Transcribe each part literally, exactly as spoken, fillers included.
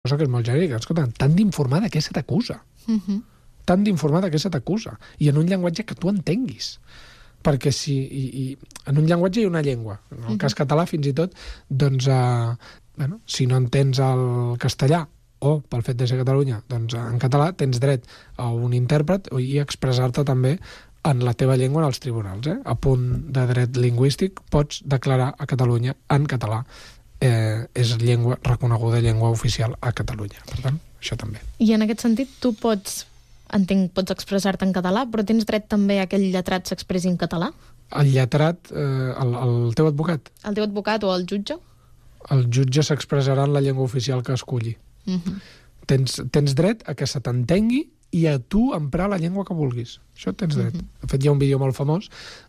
cosa que és molt genèrica. Escolta, t'han d'informar de què se t'acusa. Uh-huh. T'han d'informar de què se t'acusa. I en un llenguatge que tu entenguis. Perquè si... I, i, en un llenguatge i una llengua. En el uh-huh. cas català, fins i tot, doncs, eh, bueno, si no entens el castellà o pel fet de ser Catalunya, doncs en català tens dret a un intèrpret i expressar-te també en la teva llengua en els tribunals. Eh? A punt de dret lingüístic pots declarar a Catalunya en català. Eh, és llengua reconeguda llengua oficial a Catalunya. Per tant, això també. I en aquest sentit, tu pots, entenc, pots expressar-te en català, però tens dret també a que el lletrat s'expressi en català? El lletrat, eh, el, el teu advocat? El teu advocat o el jutge? El jutge s'expressarà en la llengua oficial que escolli. Uh-huh. Tens, tens dret a que se t'entengui i a tu emprar la llengua que vulguis. Això tens dret. Uh-huh. De fet, hi ha un vídeo molt famós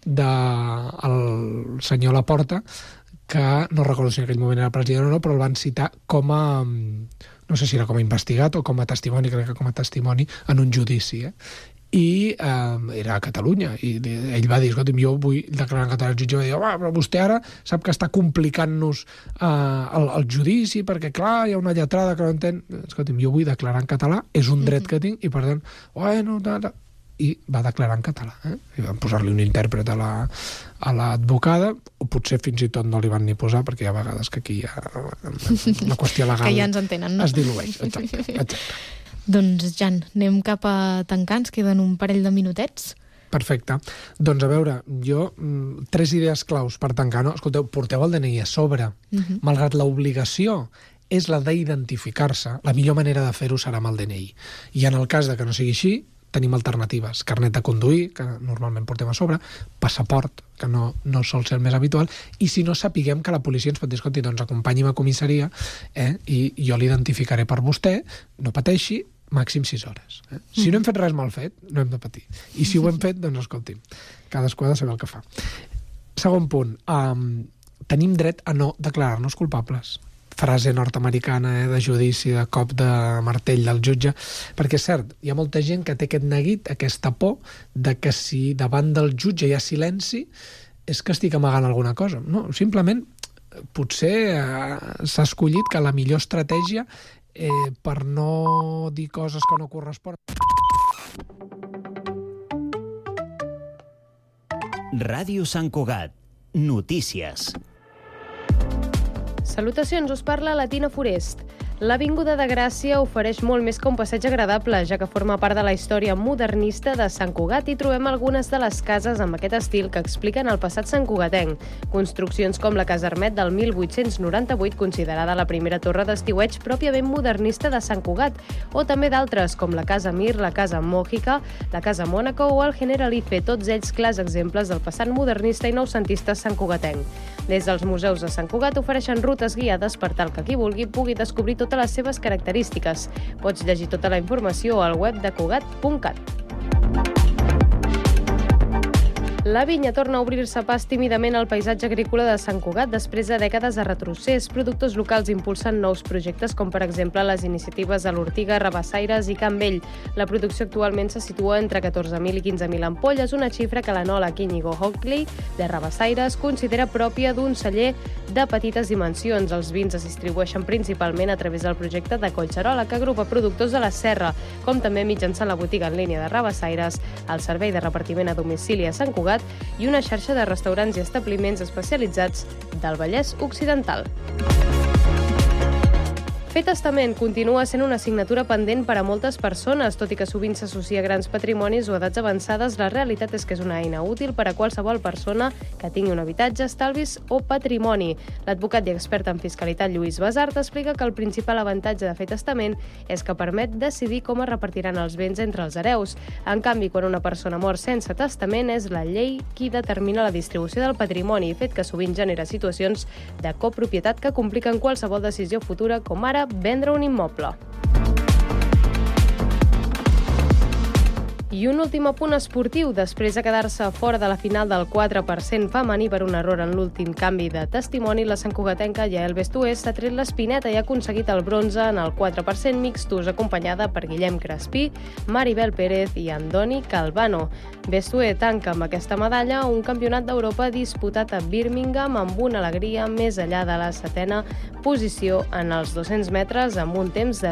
del senyor Laporta, que no recordo si en aquell moment era president o no, però el van citar com a, no sé si era com a investigat o com a testimoni, crec que com a testimoni, en un judici. Eh? I eh, era a Catalunya. I ell va dir, escolta'm, jo vull declarar en català. El jutge va dir, oh, però vostè ara sap que està complicant-nos eh, el, el judici, perquè, clar, hi ha una lletrada que no entén. Escolta'm, jo vull declarar en català, és un dret que tinc, i per tant, bueno, da, da. I va declarar en català. Eh? I van posar-li un intèrpret a la, a l'advocada, o potser fins i tot no li van ni posar, perquè hi ha vegades que aquí hi ha una qüestió legal. Que ja ens entenen, no? Es dilueix, exacte. exacte. Doncs, Jan, anem cap a tancar, ens queden un parell de minutets. Perfecte. Doncs a veure, jo, tres idees claus per tancar, no? Escolteu, porteu el D N I a sobre. Uh-huh. Malgrat l'obligació és la d'identificar-se, la millor manera de fer-ho serà amb el D N I. I en el cas de que no sigui així, tenim alternatives. Carnet de conduir, que normalment portem a sobre, passaport, que no, no sol ser el més habitual, i si no sapiguem que la policia ens pot dir, escolti, doncs acompanyi'm a comissaria eh, i jo l'identificaré per vostè, no pateixi, màxim sis hores. Eh? Si no hem fet res mal fet, no hem de patir. I si ho hem fet, doncs escolti'm, cadascú ha de saber el que fa. Segon punt, um, tenim dret a no declarar-nos culpables. Frase nord-americana eh, de judici, de cop de martell del jutge, perquè és cert, hi ha molta gent que té aquest neguit, aquesta por de que si davant del jutge hi ha silenci és que estic amagant alguna cosa. No, simplement potser eh, s'ha escollit que la millor estratègia eh, per no dir coses que no corresponen. Ràdio Sant Cugat. Notícies. Salutacions, us parla la Tina Forest. L'Avinguda de Gràcia ofereix molt més que un passeig agradable, ja que forma part de la història modernista de Sant Cugat i trobem algunes de les cases amb aquest estil que expliquen el passat santcugatenc. Construccions com la Casa Armet del mil vuit-cents noranta-vuit, considerada la primera torre d'estiueig pròpiament modernista de Sant Cugat, o també d'altres com la Casa Mir, la Casa Mòjica, la Casa Mònaco o el Generalife, tots ells clars exemples del passat modernista i noucentista santcugatenc. Des dels museus de Sant Cugat ofereixen rutes guiades per tal que qui vulgui pugui descobrir totes les seves característiques. Pots llegir tota la informació al web de cugat punt cat. La vinya torna a obrir-se pas tímidament al paisatge agrícola de Sant Cugat després de dècades de retrocés. Productors locals impulsen nous projectes, com per exemple les iniciatives a l'Ortiga, Rabassaires i Can Vell. La producció actualment se situa entre catorze mil i quinze mil ampolles, una xifra que l'enòleg Íñigo Hockley, de Rabassaires, considera pròpia d'un celler de petites dimensions. Els vins es distribueixen principalment a través del projecte de Collserola, que agrupa productors de la Serra, com també mitjançant la botiga en línia de Rabassaires, el servei de repartiment a domicili a Sant Cugat i una xarxa de restaurants i establiments especialitzats del Vallès Occidental. Fer testament continua sent una assignatura pendent per a moltes persones, tot i que sovint s'associa a grans patrimonis o edats avançades. La realitat és que és una eina útil per a qualsevol persona que tingui un habitatge, estalvis o patrimoni. L'advocat i expert en fiscalitat Lluís Basart explica que el principal avantatge de fer testament és que permet decidir com es repartiran els béns entre els hereus. En canvi, quan una persona mor sense testament, és la llei qui determina la distribució del patrimoni, fet que sovint genera situacions de copropietat que compliquen qualsevol decisió futura, com ara vendre un immoble. I un últim apunt esportiu. Després de quedar-se fora de la final del quatre per cent femení per un error en l'últim canvi de testimoni, la santcugatenca Yael Bestué s'ha tret l'espineta i ha aconseguit el bronze en el quatre per cent mixtos, acompanyada per Guillem Crespí, Maribel Pérez i Andoni Calvano. Bestué tanca amb aquesta medalla un campionat d'Europa disputat a Birmingham amb una alegria més enllà de la setena posició en els dos-cents metres amb un temps de